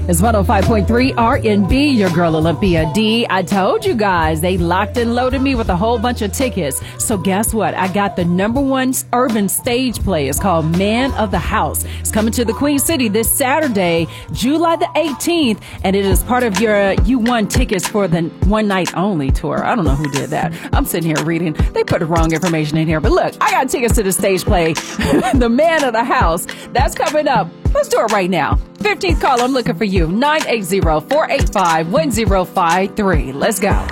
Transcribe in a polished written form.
It's 105.3 R&B, your girl Olympia D. I told you guys they locked and loaded me with a whole bunch of tickets. So guess what? I got the #1 urban stage play. It's called Man of the House. It's coming to the Queen City this Saturday, July the 18th, and it is part of your You Won tickets for the one night only tour. I don't know who did that. I'm sitting here reading. They put the wrong information in here. But look, I got tickets to the stage play, The Man of the House. That's coming up. Let's do it right now. 15th call, I'm looking for you. 980-485-1053. Let's go.